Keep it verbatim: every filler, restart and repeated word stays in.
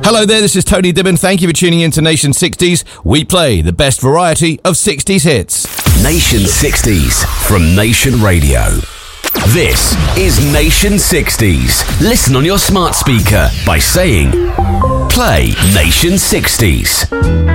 Hello there, this is Tony Dibben. Thank you for tuning in to Nation sixties. We play the best variety of sixties hits. Nation sixties from Nation Radio. This is Nation sixties. Listen on your smart speaker by saying, play Nation sixties.